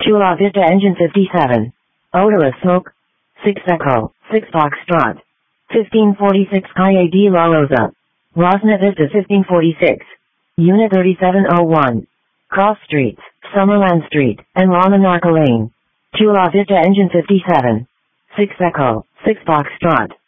Chula Vista Engine 57. Odorless smoke. 6 Echo, 6 Foxtrot. 1546 Calle de la Rosa. Rosna Vista 1546. Unit 3701. Cross Streets, Summerland Street, and La Monarca Lane. Chula Vista Engine 57. 6 Echo, 6 Foxtrot.